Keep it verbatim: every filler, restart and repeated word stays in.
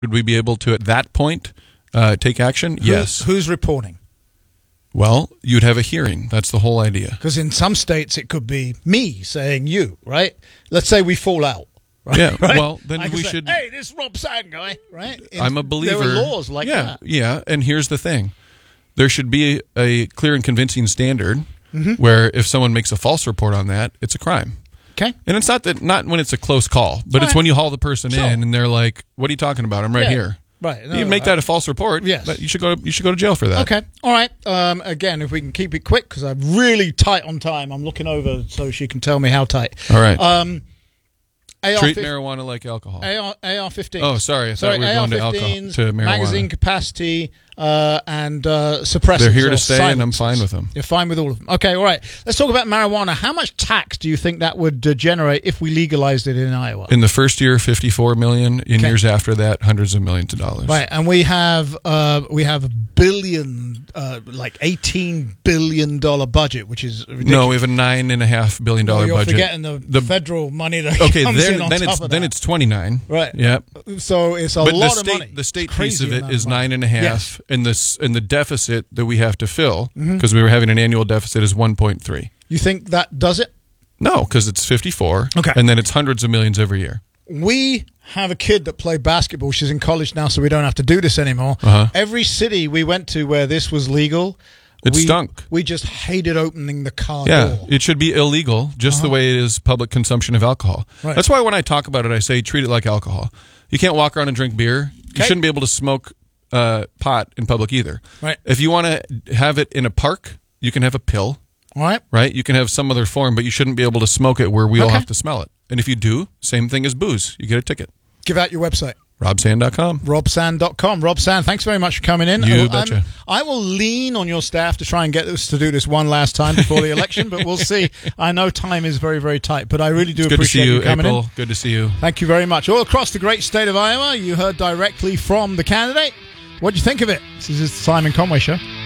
Would we be able to, at that point, uh, take action? Who, yes. Who's reporting? Well, you'd have a hearing. That's the whole idea. Because in some states, it could be me saying you, right? Let's say we fall out. Right? Yeah, right? well, then I we say, should... Hey, this Rob Sand guy, right? In, I'm a believer. There are laws like yeah, that. Yeah, and here's the thing. There should be a clear and convincing standard mm-hmm. where if someone makes a false report on that, it's a crime. Okay. And it's not that not when it's a close call, but All it's right. when you haul the person Sure. in and they're like, "What are you talking about? I'm right Yeah. here." Right. No, you make I, that a false report, yes. but you should go. You should go to jail for that. Okay. All right. Um, again, if we can keep it quick, because I'm really tight on time. I'm looking over so she can tell me how tight. All right. Um, A R Treat fifteen marijuana like alcohol. A R, A R fifteen. Oh, sorry. I sorry, thought we were going to alcohol to marijuana. Magazine capacity uh, and uh, suppressants. They're here to or stay, and I'm silencers. fine with them. You're fine with all of them. Okay, all right. Let's talk about marijuana. How much tax do you think that would uh, generate if we legalized it in Iowa? In the first year, fifty-four million. In Okay. years after that, hundreds of millions of dollars. Right, and we have uh, we have a billion, uh, like eighteen billion dollar budget, which is ridiculous. No, we have a nine and a half billion dollar Well, you're budget. forgetting the, The- federal money that Okay, comes then in on then top it's of then that. it's twenty-nine. Right. Yep. So it's a But lot the state of money. the state It's piece crazy of it amount is money. nine and a half, Yes. and this and the deficit that we have to fill Mm-hmm. because we were having an annual deficit is one point three. You think that does it? No, because it's fifty-four. Okay. And then it's hundreds of millions every year. We have a kid that played basketball. She's in college now, so we don't have to do this anymore. Uh-huh. Every city we went to where this was legal, It we, stunk. We just hated opening the car Yeah, door. it should be illegal, just the way it is public consumption of alcohol. Right. That's why when I talk about it, I say treat it like alcohol. You can't walk around and drink beer. You Okay. shouldn't be able to smoke uh, pot in public either. Right. If you want to have it in a park, you can have a pill, All right. right? You can have some other form, but you shouldn't be able to smoke it where we all Okay. have to smell it. And if you do, same thing as booze. You get a ticket. Give out your website. rob sand dot com. rob sand dot com. Rob Sand, thanks very much for coming in. You I'm- betcha. I will lean on your staff to try and get us to do this one last time before the election, but we'll see. I know time is very, very tight, but I really do Good to appreciate see you, you coming April. in. Good to see you. Thank you very much. All across the great state of Iowa, you heard directly from the candidate. What do you think of it? This is the Simon Conway Show.